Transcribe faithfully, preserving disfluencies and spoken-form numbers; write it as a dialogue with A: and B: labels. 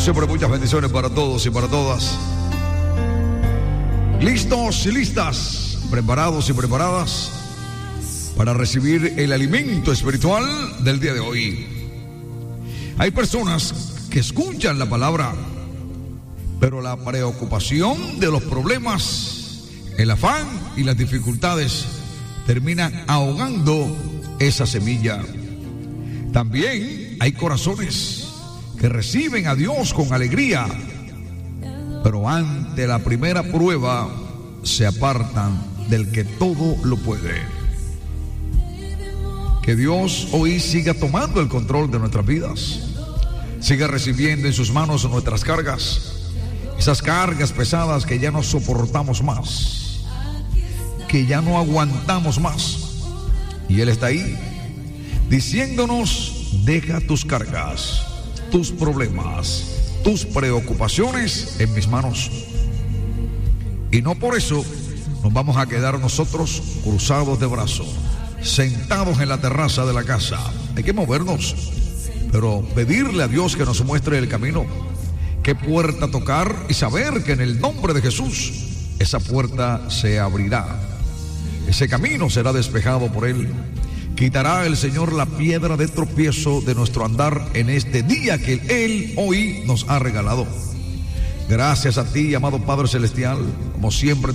A: siempre, muchas bendiciones para todos y para todas. ¿Listos y listas? ¿Preparados y preparadas para recibir el alimento espiritual del día de hoy? Hay personas que escuchan la palabra, pero la preocupación de los problemas, el afán y las dificultades terminan ahogando esa semilla. También hay corazones que reciben a Dios con alegría, pero ante la primera prueba se apartan del que todo lo puede. Que Dios hoy siga tomando el control de nuestras vidas, siga recibiendo en sus manos nuestras cargas, esas cargas pesadas que ya no soportamos más, que ya no aguantamos más. Y Él está ahí diciéndonos: deja tus cargas, tus problemas, tus preocupaciones en mis manos. Y no por eso nos vamos a quedar nosotros cruzados de brazos, sentados en la terraza de la casa. Hay que movernos, pero pedirle a Dios que nos muestre el camino, qué puerta tocar, y saber que en el nombre de Jesús esa puerta se abrirá, ese camino será despejado por Él. Quitará el Señor la piedra de tropiezo de nuestro andar en este día que Él hoy nos ha regalado. Gracias a ti, amado Padre Celestial, como siempre te